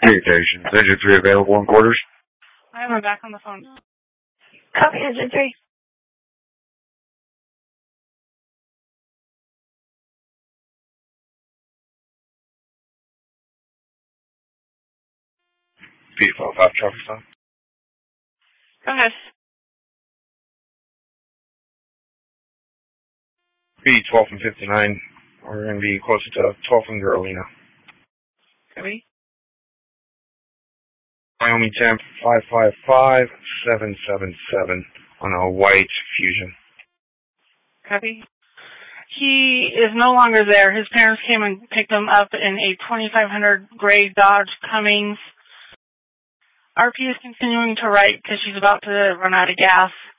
Communications. Engine 3 available in quarters. I have him back on the phone. Copy, Engine 3. B12 5 traffic stop. Go ahead. B12 and 59. We're going to be closer to 12 and Carolina. Copy. Wyoming temp 555777 on a white Fusion. Copy. He is no longer there. His parents came and picked him up in a 2500 gray Dodge Cummins. RP is continuing to write because she's about to run out of gas.